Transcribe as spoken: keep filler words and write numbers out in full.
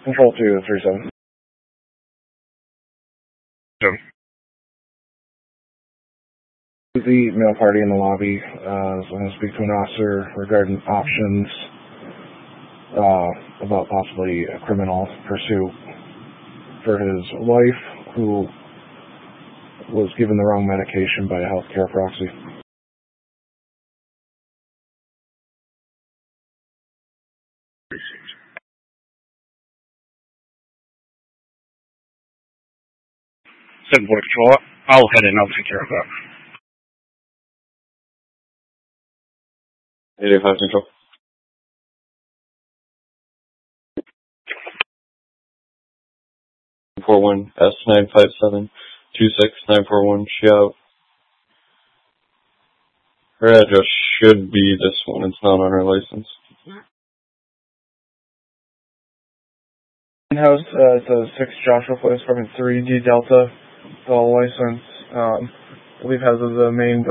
Control two three seven. Jim. The male party in the lobby uh, is going to speak to an officer regarding options uh, about possibly a criminal pursuit for his wife, who was given the wrong medication by a healthcare proxy. Seven Boy Patrol. I'll head in. I'll take care of that. eighty-five Control. four one S nine five seven two six nine four one. She out. Her address should be this one. It's not on her license. In-house, uh, it's a six Joshua Place, apartment three D Delta, the license, um, I believe has the main